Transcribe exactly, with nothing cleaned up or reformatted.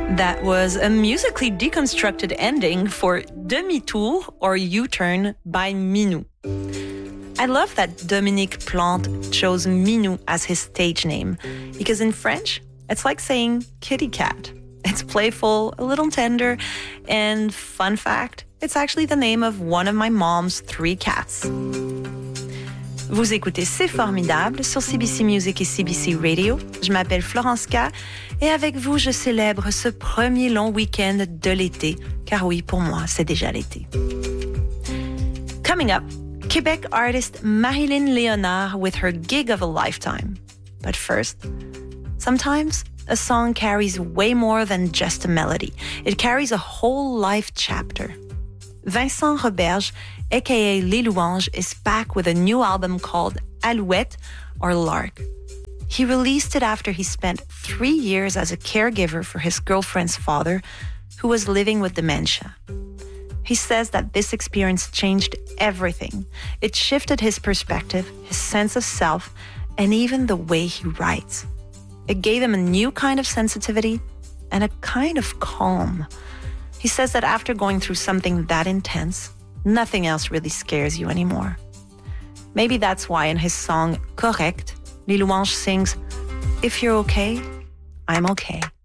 That was a musically deconstructed ending for Demi-Tour or U-Turn by Minou. I love that Dominique Plante chose Minou as his stage name because in French, it's like saying kitty cat. It's playful, a little tender, and fun fact, it's actually the name of one of my mom's three cats. Vous écoutez C'est Formidable sur C B C Music et C B C Radio. Je m'appelle Florence K et avec vous, je célèbre ce premier long week-end de l'été, car oui, pour moi, c'est déjà l'été. Coming up, Quebec artist Marilyn Léonard with her gig of a lifetime. But first, sometimes a song carries way more than just a melody. It carries a whole life chapter. Vincent Roberge, aka Les Louanges, is back with a new album called Alouette or Lark. He released it after he spent three years as a caregiver for his girlfriend's father, who was living with dementia. He says that this experience changed everything. It shifted his perspective, his sense of self, and even the way he writes. It gave him a new kind of sensitivity and a kind of calm. He says that after going through something that intense, nothing else really scares you anymore. Maybe that's why in his song Correct, Les Louanges sings, "If you're okay, I'm okay."